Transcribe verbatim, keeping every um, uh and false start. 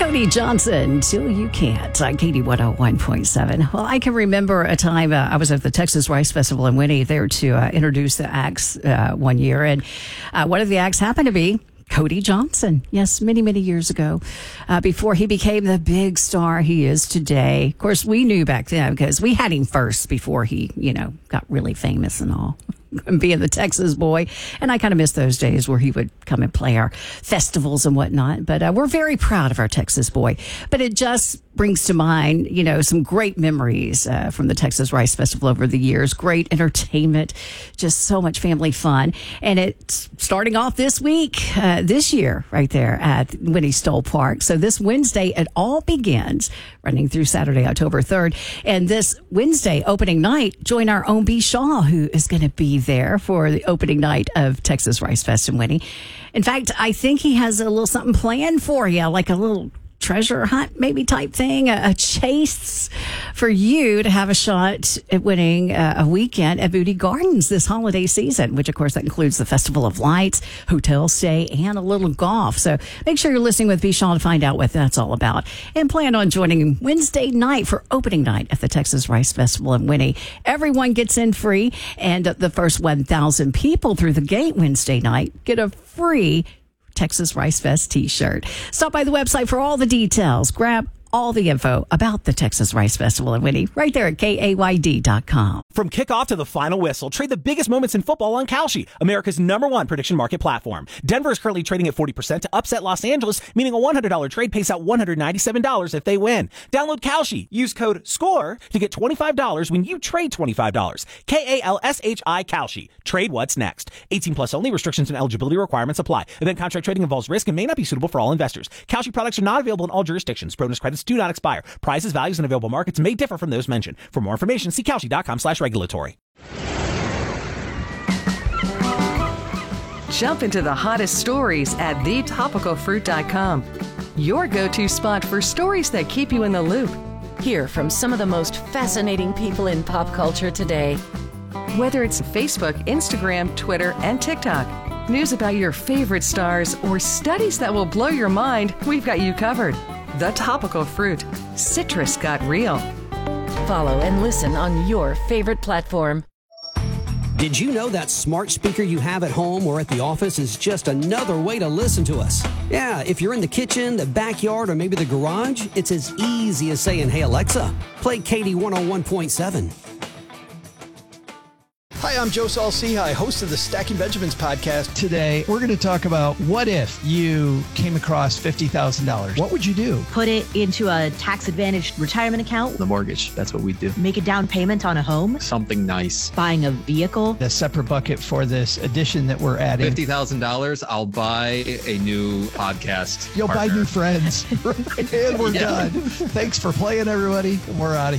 Cody Johnson, Till You Can't, on K D one oh one point seven. Well, I can remember a time uh, I was at the Texas Rice Festival in Winnie there to uh, introduce the acts uh, one year. And uh, one of the acts happened to be Cody Johnson. Yes, many, many years ago, uh, before he became the big star he is today. Of course, we knew back then because we had him first before he, you know, got really famous and all. Being the Texas boy. And I kind of miss those days where he would come and play our festivals and whatnot. But uh, we're very proud of our Texas boy. But it just brings to mind, you know, some great memories uh, from the Texas Rice Festival over the years. Great entertainment, just so much family fun. And it's starting off this week, uh, this year, right there at Winnie Stoll Park. So this Wednesday, it all begins, running through Saturday, October third. And this Wednesday opening night, join our own B. Shaw, who is going to be there for the opening night of Texas Rice Fest in Winnie. In fact, I think he has a little something planned for you, like a little treasure hunt maybe type thing, a, a chase for you to have a shot at winning uh, a weekend at Moody Gardens this holiday season, which of course that includes the Festival of Lights, hotel stay, and a little golf. So make sure you're listening with Bishan to find out what that's all about, and plan on joining Wednesday night for opening night at the Texas Rice Festival in Winnie. Everyone gets in free, and the first one thousand people through the gate Wednesday night get a free Texas Rice Fest t-shirt. Stop by the website for all the details. Grab all the info about the Texas Rice Festival in Winnie right there at K A Y D dot com. From kickoff to the final whistle, trade the biggest moments in football on Kalshi, America's number one prediction market platform. Denver is currently trading at forty percent to upset Los Angeles, meaning a one hundred dollars trade pays out one hundred ninety-seven dollars if they win. Download Kalshi. Use code SCORE to get twenty-five dollars when you trade twenty-five dollars. K A L S H I Kalshi. Trade what's next. eighteen plus only. Restrictions and eligibility requirements apply. Event contract trading involves risk and may not be suitable for all investors. Kalshi products are not available in all jurisdictions. Bonus credits do not expire. Prizes, values, and available markets may differ from those mentioned. For more information, see Kalshi dot com slash regulatory. Jump into the hottest stories at the topical fruit dot com. Your go-to spot for stories that keep you in the loop. Hear from some of the most fascinating people in pop culture today. Whether it's Facebook, Instagram, Twitter, and TikTok, news about your favorite stars, or studies that will blow your mind, we've got you covered. The Topical Fruit. Citrus got real. Follow and listen on your favorite platform. Did you know that smart speaker you have at home or at the office is just another way to listen to us? Yeah, if you're in the kitchen, the backyard, or maybe the garage, it's as easy as saying, "Hey Alexa, play K D one oh one point seven. Hi, I'm Joe Saul-Sehy, host of the Stacking Benjamins podcast. Today, we're going to talk about what if you came across fifty thousand dollars? What would you do? Put it into a tax-advantaged retirement account. The mortgage, that's what we do. Make a down payment on a home. Something nice. Buying a vehicle. A separate bucket for this addition that we're adding. fifty thousand dollars, I'll buy a new podcast You'll partner. buy new friends. And we're Yeah. done. Thanks for playing, everybody. We're out of here.